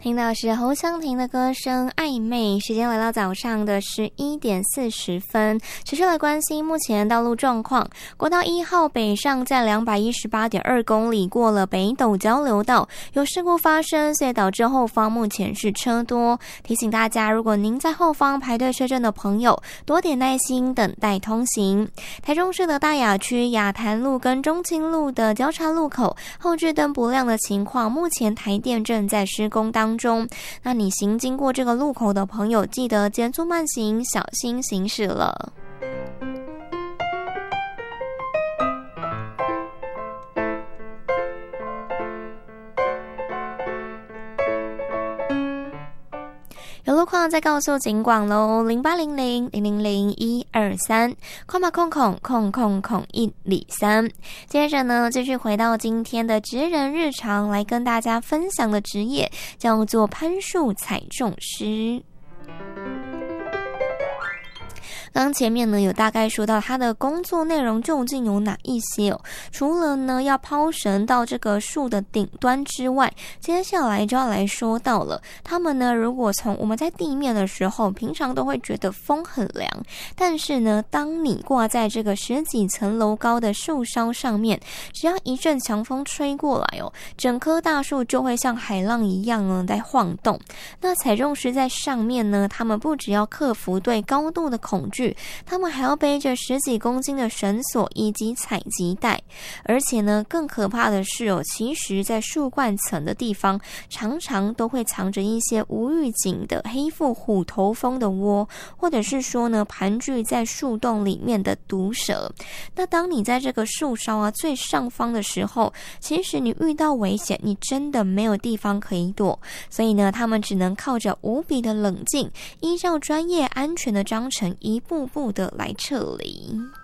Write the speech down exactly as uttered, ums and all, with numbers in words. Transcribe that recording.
听到是侯湘婷的歌声《暧昧》，时间来到早上的十一点四十分，持续来关心目前道路状况。国道一号北上在两百一十八点二公里过了北斗交流道，有事故发生，所以导致后方目前是车多。提醒大家，如果您在后方排队车阵的朋友，多点耐心等待通行。台中市的大雅区雅潭路跟中清路的交叉路口后置灯不亮的情况，目前台电正在施工当中。那你行经过这个路口的朋友，记得减速慢行，小心行驶了。有路况再告诉警广喽，零八零零零零零一二三，空吧空空空空空一里三。接着呢，继续回到今天的职人日常，来跟大家分享的职业叫做攀树采种师。刚前面呢有大概说到他的工作内容究竟有哪一些哦，除了呢要抛绳到这个树的顶端之外，接下来就要来说到了他们呢，如果从我们在地面的时候，平常都会觉得风很凉，但是呢当你挂在这个十几层楼高的树梢上面，只要一阵强风吹过来哦，整棵大树就会像海浪一样呢在晃动。那采种师在上面呢，他们不只要克服对高度的恐惧，他们还要背着十几公斤的绳索以及采集袋，而且呢更可怕的是哦，其实在树冠层的地方常常都会藏着一些无预警的黑腹虎头蜂的窝，或者是说呢盘踞在树洞里面的毒蛇。那当你在这个树梢啊最上方的时候，其实你遇到危险，你真的没有地方可以躲，所以呢他们只能靠着无比的冷静，依照专业安全的章程一步步的来撤离。